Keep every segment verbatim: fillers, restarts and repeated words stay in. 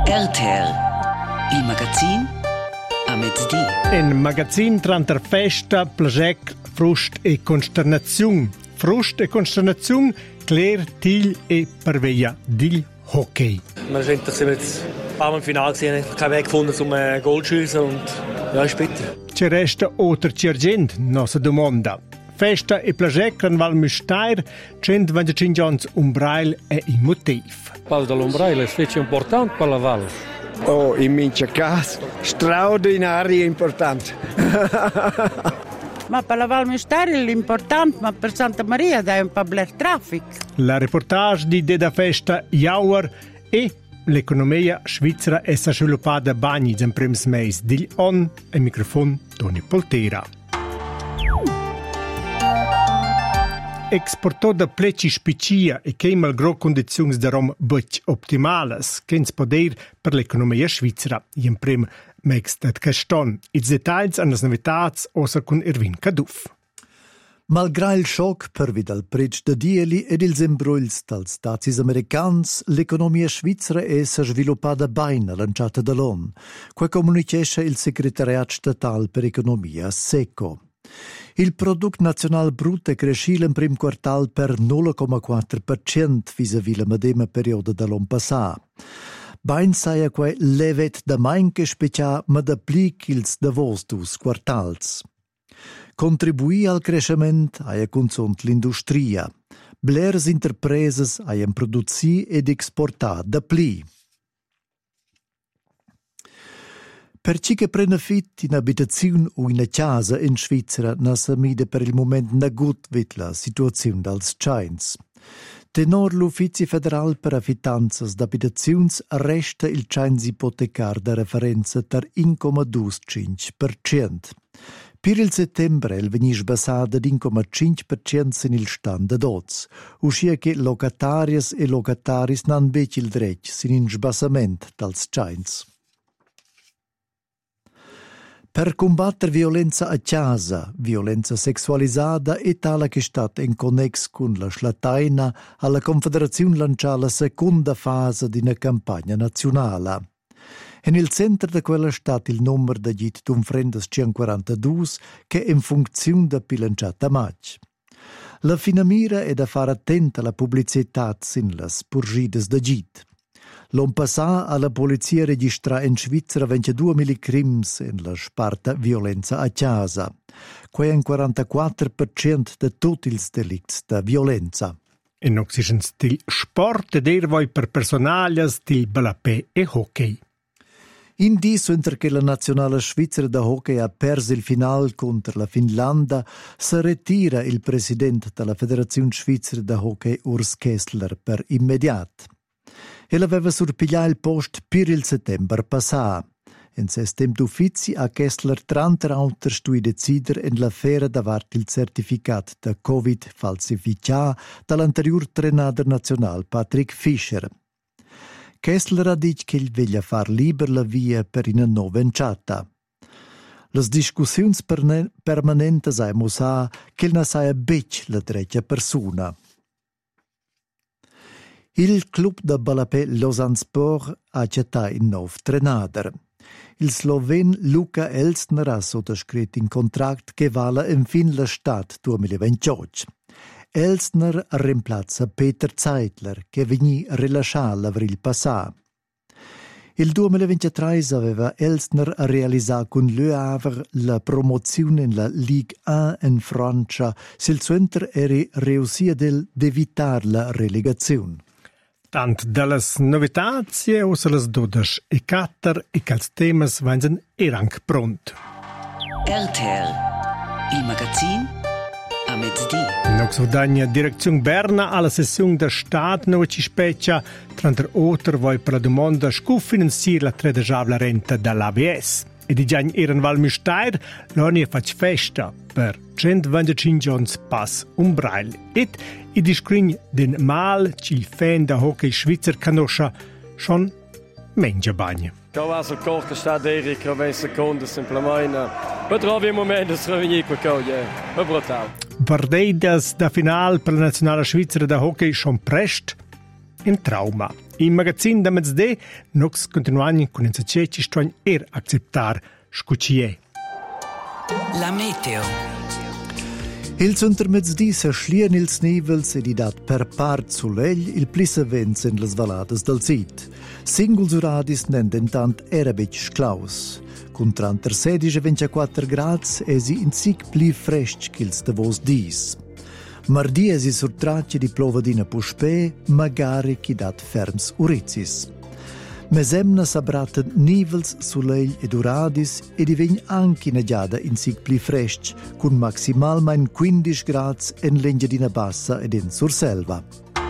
R T R, il magazin a mezzodì. In magazin tranter festa, plagec, frust e consternaziun. Frust e consternaziun, Claire, Til e Parveia, Dil Hockey. Wir sind jetzt ein paar Mal im Finale gesehen, keinen Weg gefunden zum Goal zu schiessen und ja, ist bitter. Ci resta oter Cergent, nostra domanda. Festa e plagec en Val Müstair, centoventicinque ans umbrail e il motiv. Val dell'Umbrail è specie importante per la Val. Oh, in mince caso, straordinario importante. Ma per la Val Müstair è l'importante, ma per Santa Maria dà un po' bler traffic. La reportage di Deda Festa Jauer e l'economia svizzera è sviluppata bagni in prims meis digl on e microfon Toni Poltera. Exportò da pleci spicia e che malgrò condizioni da rom butch optimales, che ins poder per l'economia svizzera, in prim mex dat caston. Ils detalls an las novitats osa con Erwin Kaduf. Malgrà il shock per vid al prec de dieli ed ils embrulls dals stazis americans, l'economia svizzera è sviluppata baina lanciata da l'O N, qua comunichesce il segretariat statal per economia SECO. Il prodotto nazionale brutto è cresciuto in prim quartal per nolla comma quattro per cento vis-à-vis la medesima periodo dell'anno passato. Bain saia quei levet da main che specia ma da plicils da vostus quartals. Contribuì al crescimento aia consont l'industria. Blers interpreses aian produzi ed exportà da pli. Per chi che prende fit in abitazione o in casa in Svizzera non si mide per il momento na gut vit la situazione dels chains. Tenor l'Ufficio Federal per Affittanzas d'Abitaziuns resta il chains ipotecar da referenza tar uno comma venticinque per cento. Per il settembre il venis basada ad uno comma cinque per cento in il stand ad oz, uscia che locatarias e locataris nan bec il dret sin in sbassament dels chains. Per combattere violenza a casa, violenza sessualizzata e tale che è stata in connex con la Schlataina alla Confederazione lanciata la seconda fase di una campagna nazionale. E nel centro di quella stat il numero da git d'unfrendas centoquarantadue che è in funzione da pilanciata match. La fina mira è da fare attenta alla pubblicità in le spurgides da git. L'anno passato alla polizia registra in Svizzera ventidue mila crims in la sparta violenza a casa, che è un quarantaquattro per cento di tutti i delitti di violenza. E non si stil sport ed ervoi per personaglia stil balapè e hockey. In disso, mentre che la nazionale svizzera da hockey ha perso il finale contro la Finlandia, si ritira il presidente della Federazione Svizzera da Hockey Urs Kessler per immediato. E aveva surpigliato il posto per il settembre passato. In sistema d'uffizi ha Kessler trenta auter stui decider in l'affare davanti il certificato da Covid falsificato dall'anterior trenader nazionale Patrick Fischer. Kessler ha detto che il voglia far libera la via per una nuova enciata. Le discussioni permanenti hanno mostrato che il non sia bec la dritta persona. Il club da balapè Lausanne Sport ha accettato il nuovo trenader. Il sloven Luca Elstner ha sottoscritto un contratto che vale in fin l'estate duemilaventotto. Elstner reemplaza Peter Zeitler, che venne rilasciato l'avril passato. Il duemilaventitré aveva Elstner realizzato con Le Havre la promozione nella Ligue uno in Francia, se il suo inter era riuscito ad evitare la relegazione. Tant dallas novitazie o se las dodas e catter e cals temas vanzen erang pront. R T R, il magazin a mezzodì. Nox vodagna direzione Berna alla sessione da Stat no ci speccia tranter oter voi per la domanda scu finanziare la tredejabla renta dall'A B S. E di già in Val Müstair l'oni fac festa per centoventicinque ans pass umbrail et i discrin den mal ci il fan da hockey svizzer canoscia schon mengia bagna. Ciao a sul corco sta Eric venti secondi semplicemente. Ma trovi un momento di revenire qua cogliere. Ma brutale. Partidas da final per la nazionale svizzera da hockey schon prest un trauma. In magazin da mezz'de, nox continuagni con un saceci strogn er acceptar scucie. La meteo. Il centermezzdi s'aschlien ils nivels ed i dat per part sulegl il plissa vents en las valadas del Zid. Singuls uradis nendentant erabic sclaus. Con trenta sedici e ventiquattro grads esi in sic pli fresc ch'ils davos dis. Mardi esi surtracce di plovadina puspè, magari chi dat ferms urizis. Mesemna s'abraten nivels, sulegl ed uradis e divegn anche negiada in sic pli fresc, con maximalmein quindici grads en l'Engiadina Bassa ed in Surselva.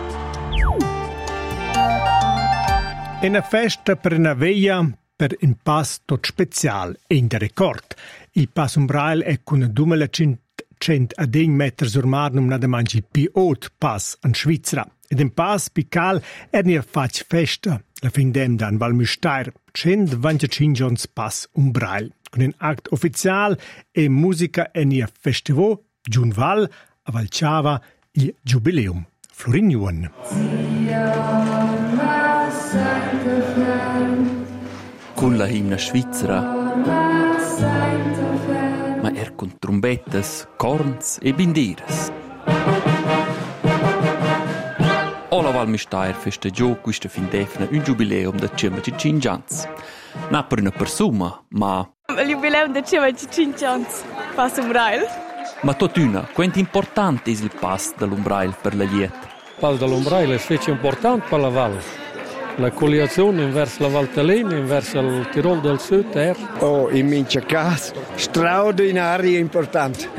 È una festa per una veglia per un pass tot special e in de record. Il pass Umbrail è con duemilacento a degn metri sur marnum nada mangi il più haut pass in Svizzera. Ed in pass pical è ne fac festa la fin dem da in Val Müstair, centoventicinque pass Umbrail. Con un act ufficial e musica è ne festival giun Val a Valciava il Jubileum Florignuon. Con la himna svizzera, ma er con trombetas, corns e binderas. O la Val Müstair festeggiò questa fin defna un jubileum da cinquantacinque anni. Non per una persona, ma... Il jubileum da cinquantacinque anni, pass Umbrail. Ma totuna, quanto importante è il pass dell'Umbrail per la Liet? Il pass dell'Umbrail è molto importante per la Val. La colliazione verso la Val Tallinn, verso il Tirol del Sud, è... Oh, in mincha cas, straordinaria importante.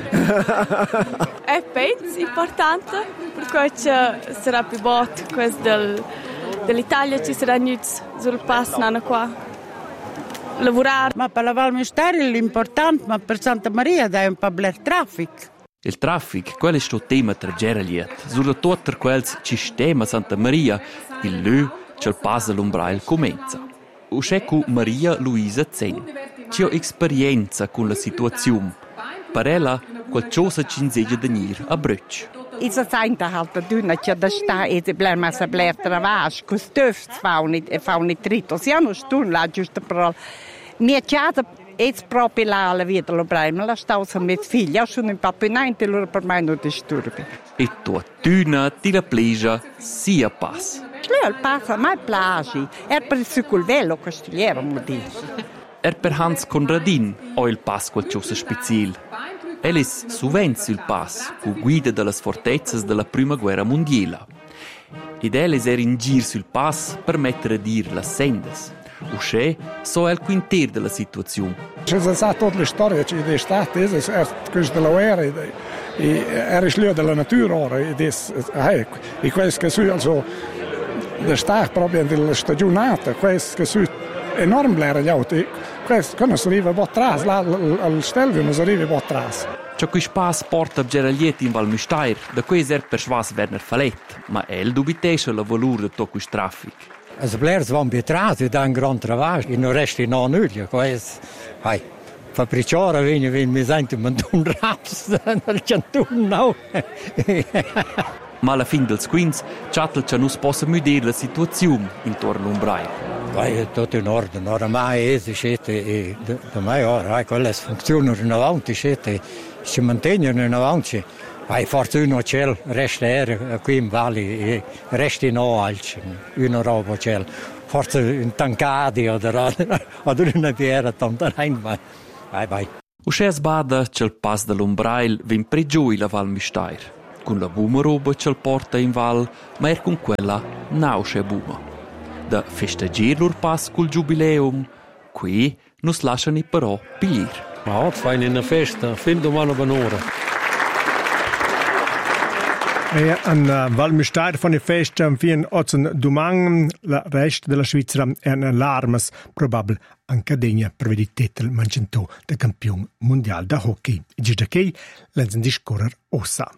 È penso importante, perché sarà più bot questo del, dell'Italia, ci sarà niente sul pass nana qua. Lavorare. Ma per la Val Müstair è importante, ma per Santa Maria è un po' il traffico. Il traffic, quello è il tema tra Geraliet. Soprattutto quel sistema Santa Maria, il lù, c'è il pass dell'Umbrail comincia. O c'è con Maria Luisa Zen. C'è esperienza con la situazione. Per ella, qualcosa ci insegna da venire a Brüch. Ich sage halt der Dünne, dass da sta e se bler ma se bler travasch, costøft fauni e fauni trito. Sia no stun la giusto però. Mia chiata es proprio la la vita lo brema, la sta so mit figlia, sono in papinante loro per mai non disturbi. E tua Dünne ti la plegia sia pass. Lei passa mai plagi. Er per il col velo castigliero mo di. Er per Hans Conradin o il pass qualcosa speciale. El es suvent sul pass, cu guida delle fortezzas della Prima Guerra Mondiale. Ed el es er in gir sul pass per mettere a dir las sendas. Usce so el quinter della situazione. C'è stata tutta la storia che è stata, è questa della guerra, e era il della natura ora, ed è questo che su also da sta proprio della stagionata, questo che su enorm blera gli auti. Questo quando si arriva un po' atrás, al stelvio non si arriva un po' atrás. Ciò che spass porta Geraliet in Val Müstair, da questo er per schwas Werner Fallet, ma el dubitesce la valore di tutto questo traffico. Als blers van betraat, da un gran travail, e non resta no nulla, questo. Hai, fa priciora viene viene mi sente man un raps, nel centun no. Ma alla fin dels quins, chattel ci non si possa mudare la situazione intorno all'Umbrail. È tutto in ordine, oramai è e da mai ora, quelle funzionano in avanti, si mantengono in avanti. Hai forse uno c'è, resta era qui in Valle e resta in altri, una roba c'è. Forse in tancati o ad una piera tanto rein vai. Vai vai. Usces bada c'è il pass dell'Umbrail vin pregiui la Val Müstair. Con la buma roba c'è il porta in Val, ma er con quella non c'è buma. Da festeggiare lor pass col giubileum, qui non si lasciano però pigliare. Ma oggi fai una festa, fin domani un'ora. E an Val Müstair fa una festa fin oggi domani, la rest della Svizzera è un allarmes probabile anche degna per vedere il titolo mancentò del campione mondiale da hockey. E giusto che l'hanno di scorrere ossa.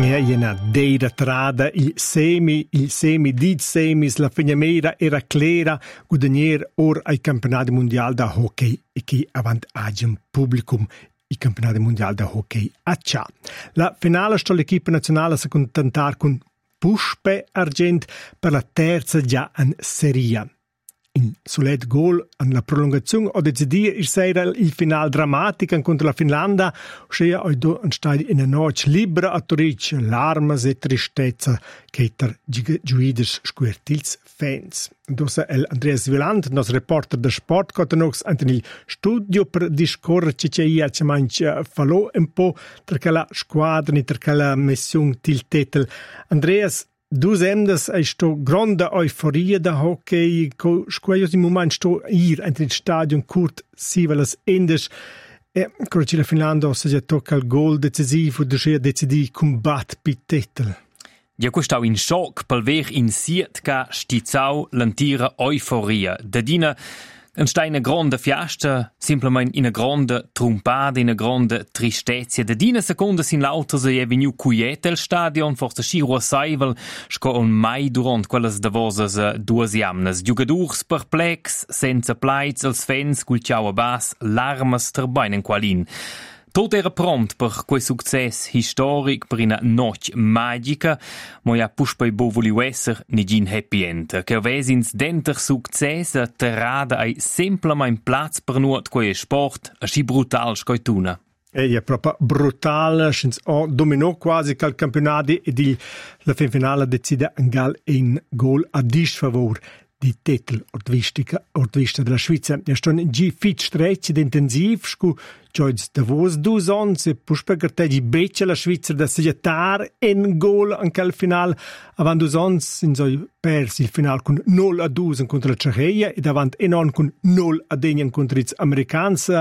E jena deira trada il semi, il semi dit semis, la fegnamera era clera, gudanier or ai campionati mondiali da hockey e che avant agem publicum i campionati mondiali da hockey a Cia. La finale sto l'equipe nazionale si contentar con Pushpe Argent per la terza già in seria. In solet gol alla prolungazione ho decidio il sera il final drammatico contro la Finlandia, ossia ho do un stadio in una noce libera a Toric, l'armas e tristezza che ter giuides squertils fans. Dosa el Andreas Wieland, nos reporter de sport, cotonox ante il studio per discorrere che c'è ia c'è manch falò un po' perché la squadra ni perché la missione til tetel. Andreas, du sendes ei sto grande euforia da hockey, co squaios im moment sto ir entri il stadion curt sivelas endes e corci la Finlandia se ja tocca il gol decisivo de sia decidi combat pitetel. Ja questau in shock pel ver in siet ca stizau l'antira euforia. Dadina en sta in a grande fiasta, simplement in a grande trumpada, in a grande tristezia. Dadina seconda sin l'auto se è veniu cuiet el stadion, forse schi ruasaivel, sco on mai durant quellas davosas duas jamnas. Giugadurs perplex, senza plaiz, els fans cul ciao a bas, larmas terbain en qualin. Tot era prompt per quel success historic, per una noche magica, ma ja puspei bo voliu esser nigin happy end. Che avesins denter success a terrada ai semplament plaz per nuot quei sport, aschi brutal scoituna. E è proprio brutale, since o dominò quasi cal campionato ed il la finale decide un gal in gol a disfavor di titel ordvistica ordvista della Svizzera. Ja sto in G fit stretch ed intensiv scu Joyce Davos dus ons e puspeger tegi beccia la Svizzera da seggetar en gol anche al final avant dus ons in so persi il final con nol a due contro la Cechia e davant enon con nol a degna contro gli americans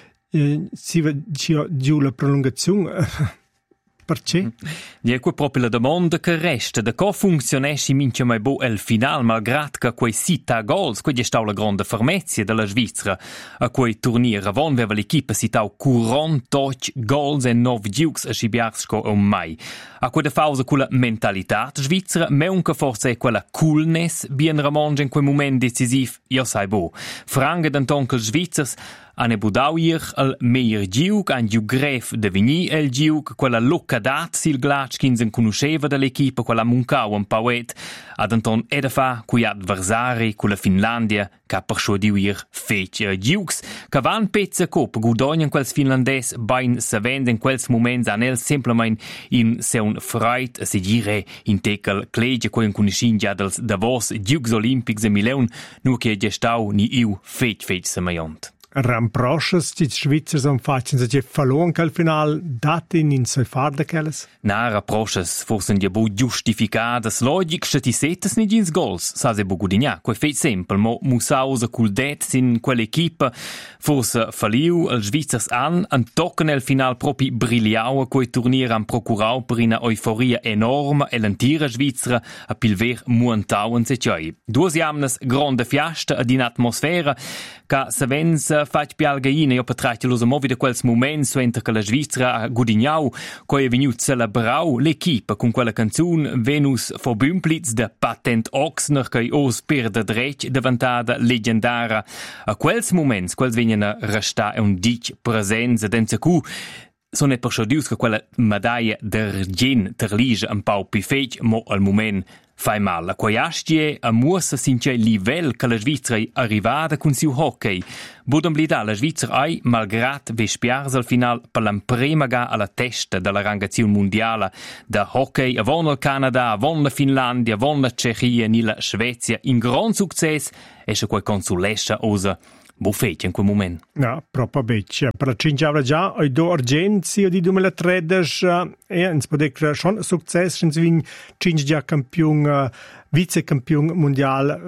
eh, si va giù la prolungazione. Perché? E qua proprio la domanda che resta, da co funzionesci mince mai bo el final, malgrat che quei sita goals, quei è stata la grande fermezia della Svizzera, a quei turnier avon aveva l'equipa sitau quarantotto goals e nove giucs a scibiarsco o mai. A quella fausa quella mentalità svizzera, ma anche forse quella coolness bien ramonge in quel moment decisiv, io sai bo. Franga d'antonkel Svizzers ane budau ir al meir giug, an giu gref de vini el giug, quella locadat sil glac ch'ins en conosceva de l'equipa, quella muncau un pauet, ad anton edafa cui adversari, quella Finlandia, ca per scho diu ir fec giugs, ca van pezza cop, gudognan quels finlandes bain se vend in quels moments an el semplament in seun freit a segire in tekel clegia quei en conoscin già dels Davos giugs olimpics e mileun, nu che gestau ni iu fec fec se maiont. Ramproches, die Schweizer so facen se verloren cal final datin in so farda kelles? Na, rapproches forsen ja bo giustificadas logic che ti setas ni gins gols, sa se bo gudigna, quei feit sempel, mo musausa cul dets in quell'equipa, forse faliu els Schweizers an, an tocken el final propi brigliau a quei turnier an procurau per una euforia enorma e l'antira Svizzera a pilver muantau en se cioi. Duas jamnas grande fiasta ad in atmosfera, ca se vens fac pial gaina, io patratio lo mo vide quels moments so enter che la Svizzera a gudignau, coi è veniu celebrau l'equipa con quella canzun Venus for Bümplitz de Patent Ochsner, che os per de drech davantada legendara. A quels moments, quels venien resta un dic presenza denza cu, son e per scho dius che quella medaglia d'argent terlige un pau pi fec, mo al moment fai mal. A quei astie a muossa since il livel che la Svizzera è arrivata con siu hockey. Budem blida, la Svizzera ai, malgrat vespiars al final per l'emprema ga alla testa della rangazione mondiale da hockey, avon il Canada, avon la Finlandia, avon la Cechia, ni la Svezia, in gran success, esce quei consulescia osa bo fece in quel moment. No, proprio beccia. Per la cingiava già, ho do urgenzi di duemilatredici e ens può dire schon successo, ens vin cingi già campione, vicecampione mondiale,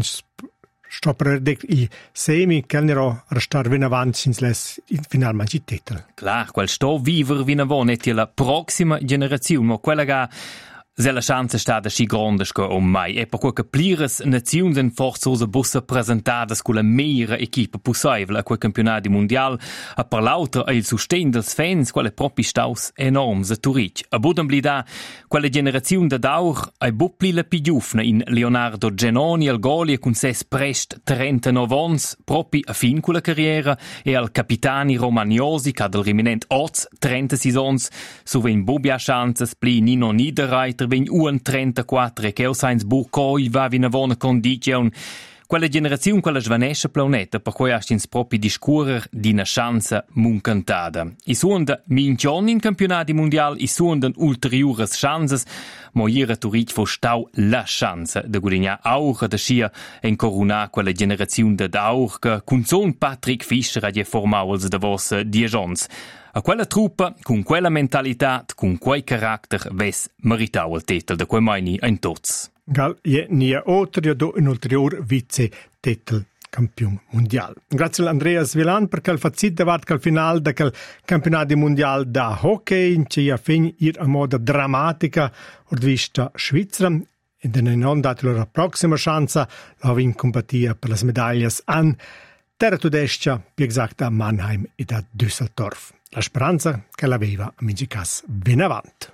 sto per dire i semi che erano restare ben avanti sin les finalmente i titoli. Clar, quel sto viver vin avon è la prossima generazione, ma quella che Se la chance stada schi gronda sco o mai, e per quel che plires naziuns en forzosa bussa presentadas con la meira equipa possibile a quel campionati mondial, a per l'altra e il sustegn dels fans, quale propi staus enorms a Turic. A budem blida, quella generazione da daur, ai bupli la pigiufna in Leonardo Genoni al Golia con ses prest trentanove ans, propi a fin con la carriera, e al capitani Romagnosi, che del riminent oz trentasei ans, su ven bubia chances pli Nino Niederreiter, ben un trentaquattro e che Sainz Burkoi va in una buona condizione. Quella generazione, quella svanesce planeta, per cui astins propri discurer di una chance muncantada. I suonda mincion in campionati mondiali, i suonda ulteriores chances, ma ieri Turic fu stau la chance de gudignar auch da scia en corona quella generazione da daur che con son Patrick Fischer ha formauls da vos diejons. A quella truppa, con quella mentalità, con quel carattere, ves meritau il titel da quei maini in tots. Gal je nia oltre do un ulterior vice titel campion mondial. Grazie a Andreas Vilan per quel fazit davart quel final da quel campionato mondial da hockey in cui a fin ir a moda drammatica od vista Svizzera e da non dato la prossima chance la vin compatia per le medaglie an terra tudescia, più esatto a Mannheim e a Düsseldorf. La speranza che l'aveva a Migicas ben avanti.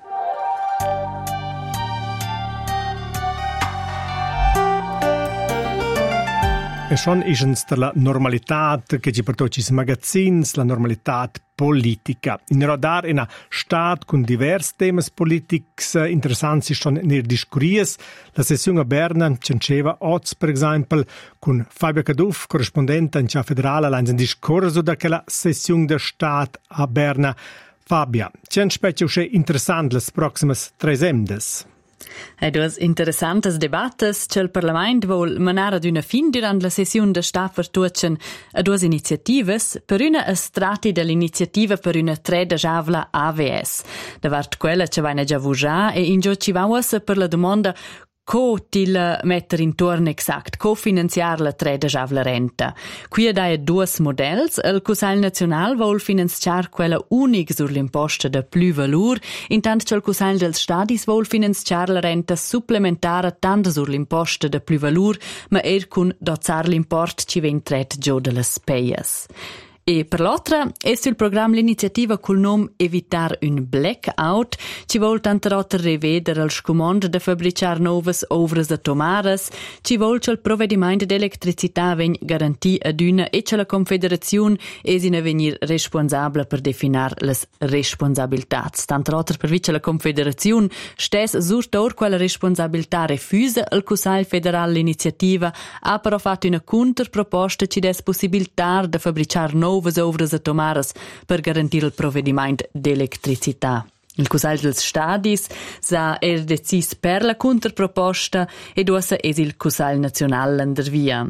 E schon ist es la normalität che ci porta ci magazzins, la normalität politica. In radar in a stat con divers temas politics interessanti schon nel discuries. La sessione a Berna cenceva oz, per esempio, con Fabio Caduff, corrispondente in Cia Federale, l'ha in discorso da quella sessione da stat a Berna. Fabia, c'è un specie interessante le prossime tre emdes. E duas interessantes debattes che il Parlament vol manar ad una fin durant la sessione da sta vertuchen a duas iniziatives, per una es tratti dell'iniziativa per una tre da javla A V S. Davart quella che vaina già vuja e in gio ci vauas per la domanda co til metter intorno exact, co finanziar la tre da javla renta. Qui daia duas models, il Cusal Nacional vol finanziar quella unic sur l'imposta da plü valur, intant che il Cusal dels Stadis vol finanziar la renta supplementara tant sur l'imposta da plü valur, ma er cun dozar l'import ci ven tret gio de las peias. E per l'altra è sul programma l'iniziativa col nome Evitar un blackout, ci vuol tantarotter rivedere il scomand da fabbricar novas ovras da tomaras, ci vuol che il provvedimento d'elettricità ven garantì ad una e che la Confederazione esina venir responsabile per definar les responsabilitats. Tantarotter per vice la Confederazione stes surtor quella responsabilità refusa il Cusal Federal l'iniziativa ha però fatto una contrproposta ci des possibilità da fabbricar novas novas ovras atomaras per garantire il provvedimento d'elettricità. Il Cusal dels Stadis sa er decis per la contrproposta ed ossa es il Cusal Nacional l'andervia.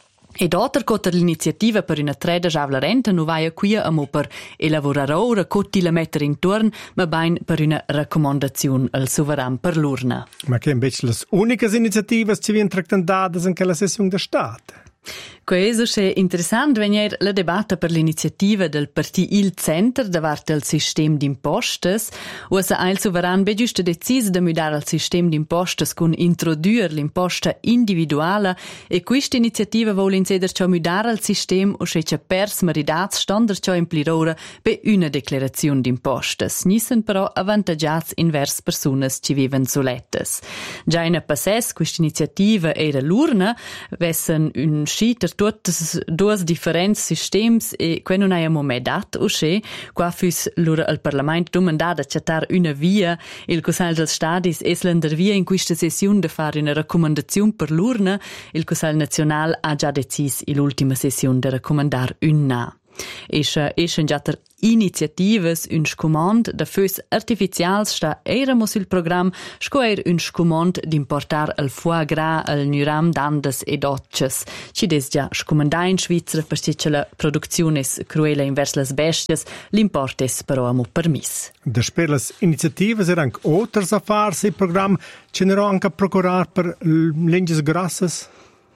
Ed otter cotter l'iniziativa per una tre da javla renta non vai a qui amo per elaborare ora cotti la mettere intorno, ma bain per una raccomandazione al soveran per l'urna. Ma che invece le uniche iniziative ci viene trattandate in quella sessione da Stato? Questo è interessante venire la debatta per l'iniziativa del Parti Il Center davart al sistema d'impostes, ossa il soveran be giusto decis de mudare al sistema d'impostes con introdurre l'imposta individuale e questa iniziativa vuole inceder ciò mudare al sistema o se c'è pers maridats standard ciò implirora per una declarazione d'impostes. Nissen però avvantaggiats invers personas ci viven solettes. Già in passes questa iniziativa era l'urna, vessen un schitter tuttes duas differents systems e que non abbiamo mai dat usce qua fus lura al Parlament domandad accettar una via il Cusal dels Stadis es l'ender via in questa sessione de fare una raccomandazione per l'urna il Cusal Nacional ha già decis in l'ultima sessione de raccomandar un na. Esce eschen giatter initiatives un scomand da fös artificials sta eramo sul program scoer un scomand d'importar al foie gras al nuram d'andes ed occes. Ci des già scomandà in Svizzera perché la produzione es cruela invers las bestias, l'import es però amo permis. Da per las iniziatives er anche oters affars il program ce n'ero anche a procurar per lenges grassas?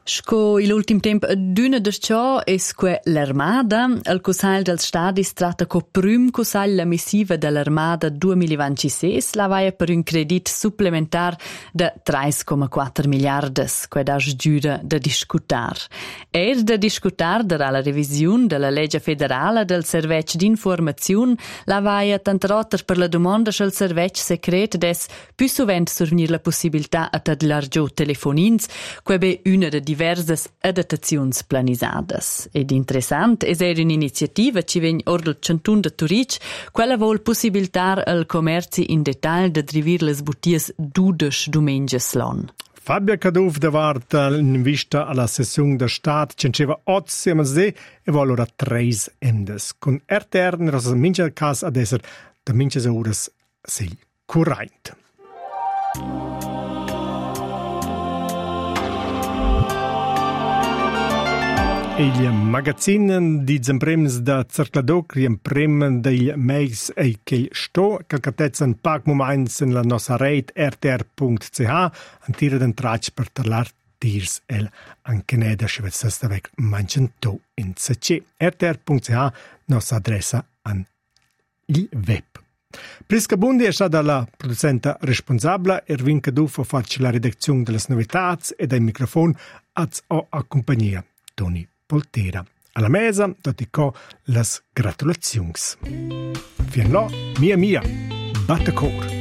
Sco l'ultim temp d'una de ciò es que l'Armada, il Consiglio dels Stadis tratta co prüm Consiglio la missiva dell'Armada duemilaventisei la vaia per un credit supplementar de tre komma quattro miliardes, que da giura da discutar. Er da discutar darà la revisione della legge federale del Servizio d'informazione, la vaia tantarotter per la domanda del Servizio secret des più sovent survenir la possibilità a tadlargio telefonins, que be una de diversas adattaziuns planisadas. Ed interessant es er un'iniziativa ci vegn or del Cantun de Turic, quella vol possibilitar al commerci in detal de drivir les butias dudes dumenges l'on. Fabia Caduf davart in vista alla sessione da Stat cenceva otsiema se e volora treis endes. Con R T R ne rosa mincha cas ad esser da mincha uras sil curraint. Il magazzin di Zemprems da Cercladoc riemprem degli mails e che sto che catezan pac moments in la nostra rete r t r punto c h antira d'entrats per parlar tirs el anche ne da schwezzesta weg manchento in c r t r punto c h nostra adressa an il web. Prisca Bundi è stata la producenta responsabile, Erwin Cadufo faccia la redazione delle novità e dai microfoni az o a compagnia Toni Poltera. Alla mesa, dotico las gratulazions. Fien lo, mia mia, battacor.